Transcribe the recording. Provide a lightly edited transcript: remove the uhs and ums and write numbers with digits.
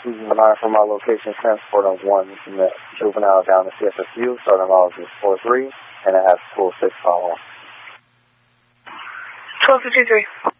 Susan 9 from our location, transport of 1 juvenile down to CFSU, starting miles is 43, and it has full 6 follow. 1253.